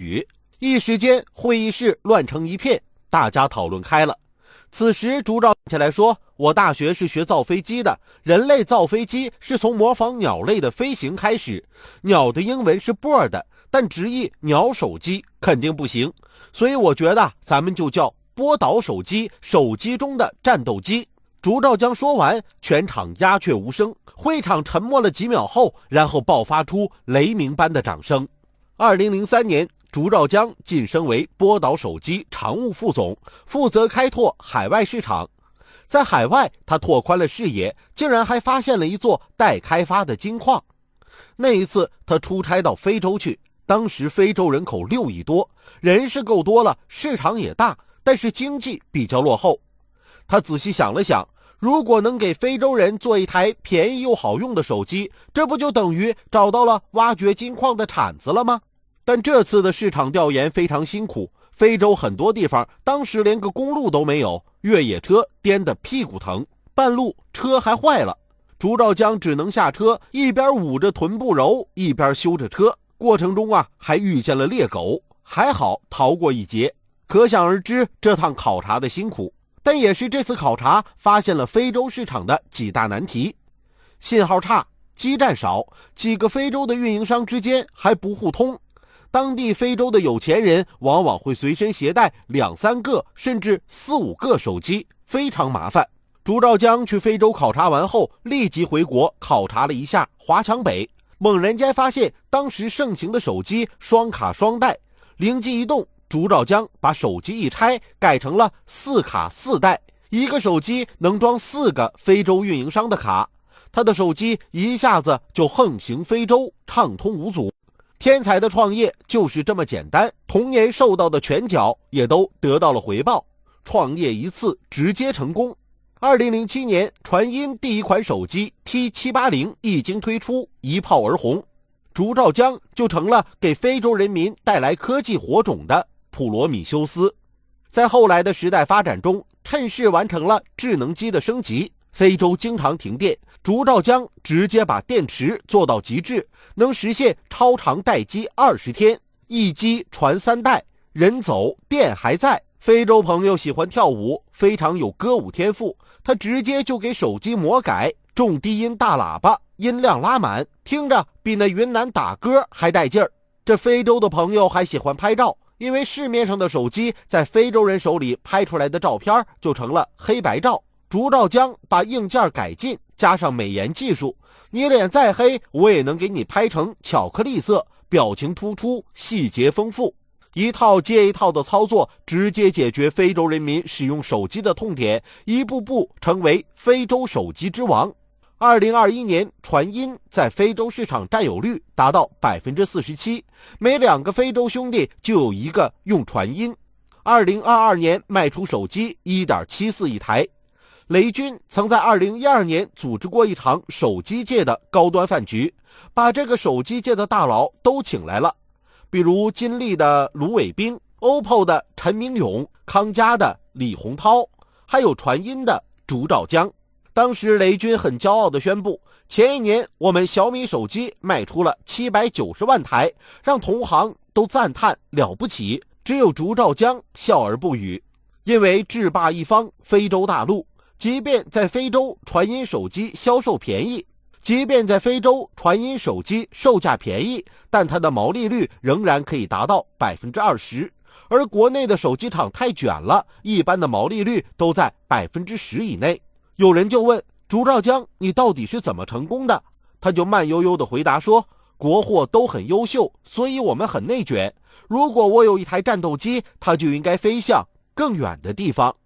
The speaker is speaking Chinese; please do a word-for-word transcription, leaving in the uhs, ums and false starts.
语，一时间会议室乱成一片，大家讨论开了。此时朱照起来说，我大学是学造飞机的，人类造飞机是从模仿鸟类的飞行开始，鸟的英文是 bird， 但直译鸟手机肯定不行，所以我觉得咱们就叫波导手机，手机中的战斗机。朱兆江说完，全场鸦雀无声，会场沉默了几秒后，然后爆发出雷鸣般的掌声。二零零三年，朱兆江晋升为波导手机常务副总，负责开拓海外市场。在海外，他拓宽了视野，竟然还发现了一座待开发的金矿。那一次，他出差到非洲去，当时非洲人口六亿多，人是够多了，市场也大，但是经济比较落后。他仔细想了想，如果能给非洲人做一台便宜又好用的手机，这不就等于找到了挖掘金矿的铲子了吗？但这次的市场调研非常辛苦，非洲很多地方当时连个公路都没有，越野车颠得屁股疼，半路车还坏了，朱兆江只能下车，一边捂着臀部揉，一边修着车。过程中啊，还遇见了猎狗，还好逃过一劫。可想而知这趟考察的辛苦。但也是这次考察发现了非洲市场的几大难题：信号差，基站少，几个非洲的运营商之间还不互通，当地非洲的有钱人往往会随身携带两三个甚至四五个手机，非常麻烦。朱兆江去非洲考察完后，立即回国考察了一下华强北，猛然间发现当时盛行的手机双卡双待，灵机一动，朱兆江把手机一拆，改成了四卡四代，一个手机能装四个非洲运营商的卡，他的手机一下子就横行非洲，畅通无阻。天才的创业就是这么简单，童年受到的拳脚也都得到了回报，创业一次直接成功。二零零七年，传音第一款手机 T 七八零 一经推出，一炮而红，朱兆江就成了给非洲人民带来科技火种的普罗米修斯。在后来的时代发展中，趁势完成了智能机的升级，非洲经常停电，朱兆江直接把电池做到极致，能实现超长待机二十天，一机传三代，人走电还在。非洲朋友喜欢跳舞，非常有歌舞天赋，他直接就给手机魔改，重低音大喇叭，音量拉满，听着比那云南打歌还带劲儿。这非洲的朋友还喜欢拍照，因为市面上的手机在非洲人手里拍出来的照片就成了黑白照。朱兆江把硬件改进，加上美颜技术，你脸再黑，我也能给你拍成巧克力色，表情突出，细节丰富。一套接一套的操作，直接解决非洲人民使用手机的痛点，一步步成为非洲手机之王。二零二一年，传音在非洲市场占有率达到 百分之四十七， 每两个非洲兄弟就有一个用传音。二零二二年卖出手机 一点七四亿台。雷军曾在二零一二年组织过一场手机界的高端饭局，把这个手机界的大佬都请来了，比如金立的卢伟冰、O P P O 的陈明勇、康佳的李洪涛，还有传音的朱兆江。当时雷军很骄傲地宣布，前一年我们小米手机卖出了七百九十万台，让同行都赞叹了不起，只有朱兆江笑而不语。因为制霸一方非洲大陆，即便在非洲传音手机销售便宜，即便在非洲传音手机售价便宜，但它的毛利率仍然可以达到 百分之二十， 而国内的手机厂太卷了，一般的毛利率都在 百分之十 以内。有人就问朱兆江，你到底是怎么成功的？他就慢悠悠地回答说，国货都很优秀，所以我们很内卷，如果我有一台战斗机，它就应该飞向更远的地方。